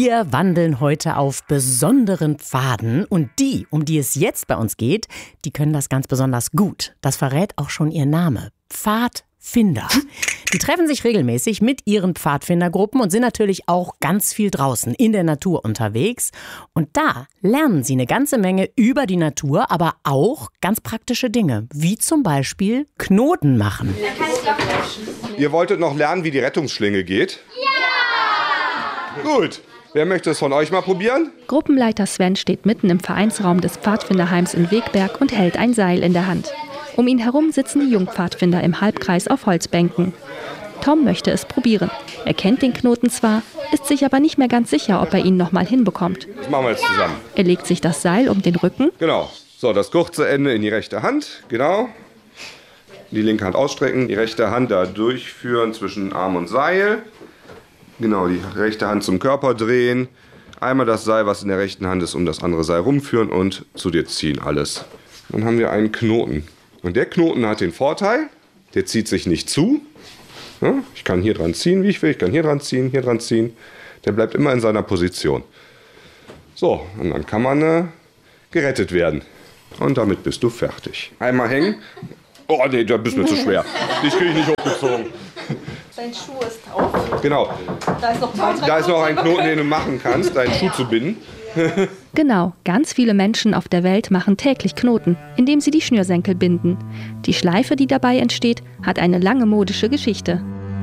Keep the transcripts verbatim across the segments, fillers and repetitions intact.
Wir wandeln heute auf besonderen Pfaden und die, um die es jetzt bei uns geht, die können das ganz besonders gut. Das verrät auch schon ihr Name. Pfadfinder. Die treffen sich regelmäßig mit ihren Pfadfindergruppen und sind natürlich auch ganz viel draußen in der Natur unterwegs. Und da lernen sie eine ganze Menge über die Natur, aber auch ganz praktische Dinge, wie zum Beispiel Knoten machen. Ihr wolltet noch lernen, wie die Rettungsschlinge geht? Ja! Gut. Wer möchte es von euch mal probieren? Gruppenleiter Sven steht mitten im Vereinsraum des Pfadfinderheims in Wegberg und hält ein Seil in der Hand. Um ihn herum sitzen die Jungpfadfinder im Halbkreis auf Holzbänken. Tom möchte es probieren. Er kennt den Knoten zwar, ist sich aber nicht mehr ganz sicher, ob er ihn noch mal hinbekommt. Das machen wir jetzt zusammen. Er legt sich das Seil um den Rücken. Genau. So, das kurze Ende in die rechte Hand. Genau. Die linke Hand ausstrecken, die rechte Hand da durchführen zwischen Arm und Seil. Genau, die rechte Hand zum Körper drehen. Einmal das Seil, was in der rechten Hand ist, um das andere Seil rumführen und zu dir ziehen alles. Dann haben wir einen Knoten. Und der Knoten hat den Vorteil, der zieht sich nicht zu. Ja, ich kann hier dran ziehen, wie ich will. Ich kann hier dran ziehen, hier dran ziehen. Der bleibt immer in seiner Position. So, und dann kann man äh, gerettet werden. Und damit bist du fertig. Einmal hängen. Oh, nee, da bist du mir zu schwer. Dich kriege ich nicht hochgezogen. Dein Schuh ist drauf. Genau. Da ist noch, da ist noch ein Knoten, den du machen kannst, deinen Schuh zu binden. Genau, ganz viele Menschen auf der Welt machen täglich Knoten, indem sie die Schnürsenkel binden. Die Schleife, die dabei entsteht, hat eine lange modische Geschichte.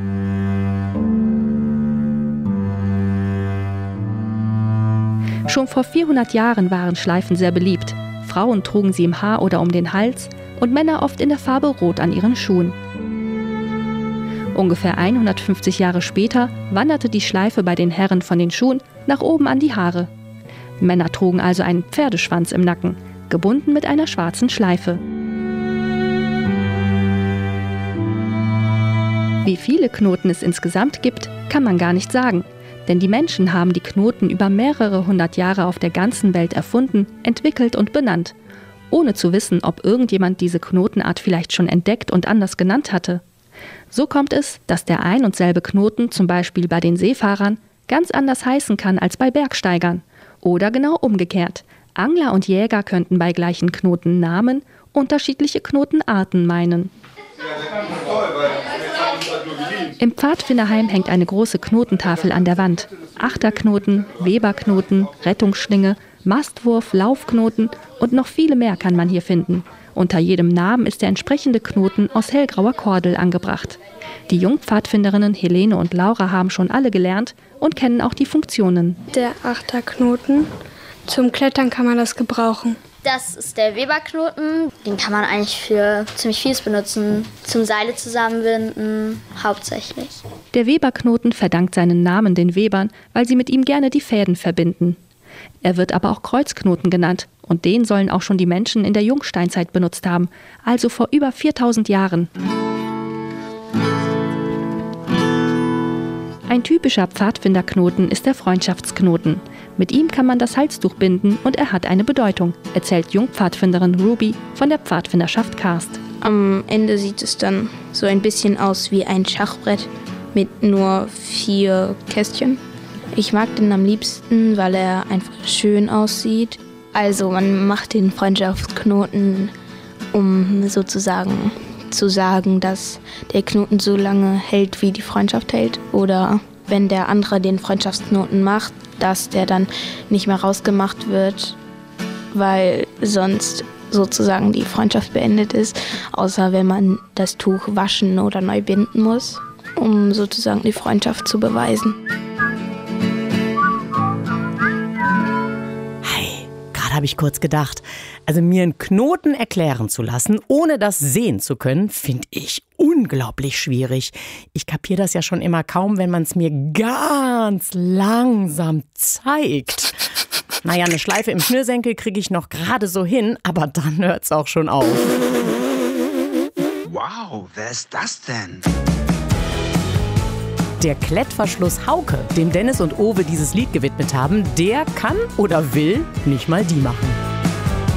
Schon vor vierhundert Jahren waren Schleifen sehr beliebt. Frauen trugen sie im Haar oder um den Hals und Männer oft in der Farbe Rot an ihren Schuhen. Ungefähr hundertfünfzig Jahre später wanderte die Schleife bei den Herren von den Schuhen nach oben an die Haare. Männer trugen also einen Pferdeschwanz im Nacken, gebunden mit einer schwarzen Schleife. Wie viele Knoten es insgesamt gibt, kann man gar nicht sagen. Denn die Menschen haben die Knoten über mehrere hundert Jahre auf der ganzen Welt erfunden, entwickelt und benannt, ohne zu wissen, ob irgendjemand diese Knotenart vielleicht schon entdeckt und anders genannt hatte. So kommt es, dass der ein und selbe Knoten zum Beispiel bei den Seefahrern ganz anders heißen kann als bei Bergsteigern. Oder genau umgekehrt. Angler und Jäger könnten bei gleichen Knotennamen unterschiedliche Knotenarten meinen. Im Pfadfinderheim hängt eine große Knotentafel an der Wand. Achterknoten, Weberknoten, Rettungsschlinge, Mastwurf, Laufknoten und noch viele mehr kann man hier finden. Unter jedem Namen ist der entsprechende Knoten aus hellgrauer Kordel angebracht. Die Jungpfadfinderinnen Helene und Laura haben schon alle gelernt und kennen auch die Funktionen. Der Achterknoten. Zum Klettern kann man das gebrauchen. Das ist der Weberknoten. Den kann man eigentlich für ziemlich vieles benutzen. Zum Seile zusammenbinden, hauptsächlich. Der Weberknoten verdankt seinen Namen den Webern, weil sie mit ihm gerne die Fäden verbinden. Er wird aber auch Kreuzknoten genannt und den sollen auch schon die Menschen in der Jungsteinzeit benutzt haben, also vor über viertausend Jahren. Ein typischer Pfadfinderknoten ist der Freundschaftsknoten. Mit ihm kann man das Halstuch binden und er hat eine Bedeutung, erzählt Jungpfadfinderin Ruby von der Pfadfinderschaft Karst. Am Ende sieht es dann so ein bisschen aus wie ein Schachbrett mit nur vier Kästchen. Ich mag den am liebsten, weil er einfach schön aussieht. Also man macht den Freundschaftsknoten, um sozusagen zu sagen, dass der Knoten so lange hält, wie die Freundschaft hält. Oder wenn der andere den Freundschaftsknoten macht, dass der dann nicht mehr rausgemacht wird, weil sonst sozusagen die Freundschaft beendet ist. Außer wenn man das Tuch waschen oder neu binden muss, um sozusagen die Freundschaft zu beweisen. Habe ich kurz gedacht. Also mir einen Knoten erklären zu lassen, ohne das sehen zu können, finde ich unglaublich schwierig. Ich kapiere das ja schon immer kaum, wenn man es mir ganz langsam zeigt. Naja, eine Schleife im Schnürsenkel kriege ich noch gerade so hin, aber dann hört es auch schon auf. Wow, wer ist das denn? Der Klettverschluss Hauke, dem Dennis und Owe dieses Lied gewidmet haben, der kann oder will nicht mal die machen.